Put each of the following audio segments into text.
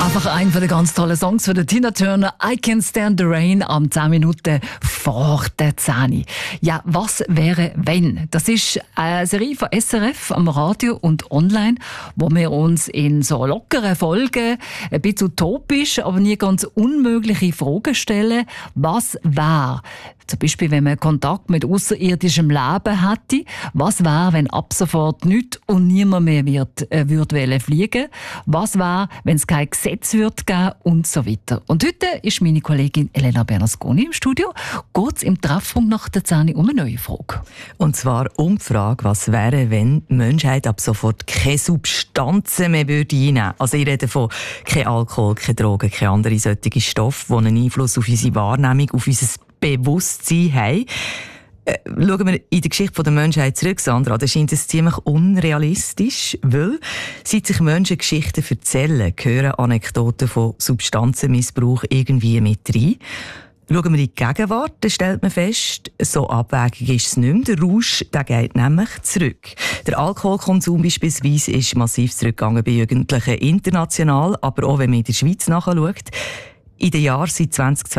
Einfach ein von den ganz tollen Songs von der Tina Turner, I Can't Stand the Rain, am 10 Minuten vor der 10. Ja, was wäre, wenn? Das ist eine Serie von SRF am Radio und online, wo wir uns in so lockeren Folgen ein bisschen utopisch, aber nie ganz unmögliche Fragen stellen. Was wäre? Zum Beispiel, wenn man Kontakt mit außerirdischem Leben hätte. Was wäre, wenn ab sofort nichts und niemand mehr würde fliegen? Was wäre, wenn es kein Gesetz würde geben und so weiter? Und heute ist meine Kollegin Elena Bernasconi im Studio. Geht es im Treffpunkt nach der 10 um eine neue Frage. Und zwar um die Frage, was wäre, wenn die Menschheit ab sofort keine Substanzen mehr einnehmen würde. Also ich rede von kein Alkohol, keine Drogen, keine anderen solchen Stoffe, die einen Einfluss auf unsere Wahrnehmung, auf unser Bewusstsein haben. Schauen wir in die Geschichte der Menschheit zurück, Sandra, da scheint es ziemlich unrealistisch, weil seit sich Menschen Geschichten erzählen, gehören Anekdoten von Substanzenmissbrauch irgendwie mit rein. Schauen wir in die Gegenwart, dann stellt man fest, so abwägig ist es nicht mehr. Der Rausch, der geht nämlich zurück. Der Alkoholkonsum beispielsweise ist massiv zurückgegangen bei Jugendlichen international, aber auch wenn man in der Schweiz nachschaut. In den Jahren seit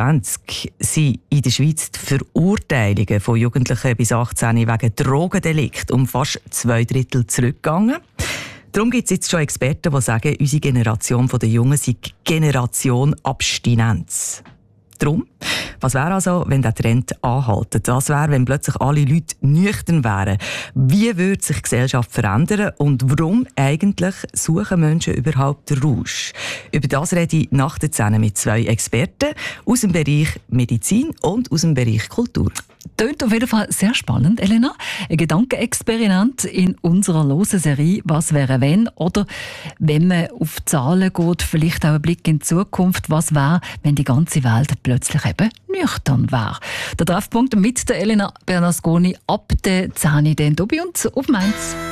2020 sind in der Schweiz die Verurteilungen von Jugendlichen bis 18 wegen Drogendelikt um fast 2/3 zurückgegangen. Darum gibt es jetzt schon Experten, die sagen, unsere Generation der Jungen sei Generation Abstinenz. Darum, was wäre also, wenn der Trend anhaltet? Was wäre, wenn plötzlich alle Leute nüchtern wären? Wie würde sich die Gesellschaft verändern? Und warum eigentlich suchen Menschen überhaupt den Rausch? Über das rede ich nach der 10 mit 2 Experten aus dem Bereich Medizin und aus dem Bereich Kultur. Tönt auf jeden Fall sehr spannend, Elena. Ein Gedankenexperiment in unserer losen Serie «Was wäre wenn?» Oder wenn man auf Zahlen geht, vielleicht auch ein Blick in die Zukunft. Was wäre, wenn die ganze Welt plötzlich eben nüchtern wäre? Der Treffpunkt mit der Elena Bernasconi ab der 10 denn bei uns auf Mainz.